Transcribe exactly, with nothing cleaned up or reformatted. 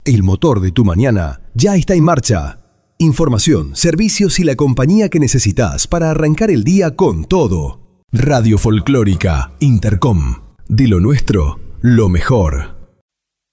El motor de tu mañana ya está en marcha. Información, servicios y la compañía que necesitas para arrancar el día con todo. Radio Folclórica Intercom. De lo nuestro, lo mejor.